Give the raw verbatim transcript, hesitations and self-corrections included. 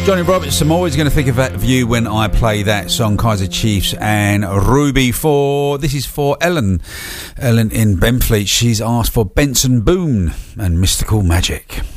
Johnny Roberts, I'm always going to think of that view when I play that song, Kaiser Chiefs and Ruby. For this is for Ellen. Ellen in Benfleet. She's asked for Benson Boone and Mystical Magic.